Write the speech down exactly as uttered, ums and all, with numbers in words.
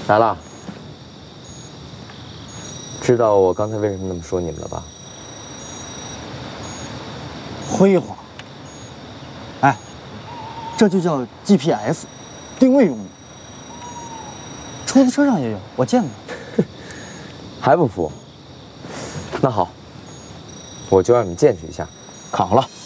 来了。知道我刚才为什么那么说你们了吧？ 辉煌。哎，这就叫 G P S， 定位用的。出租车上也有，我见过。 还不服？那好，我就让你见识一下。看好了。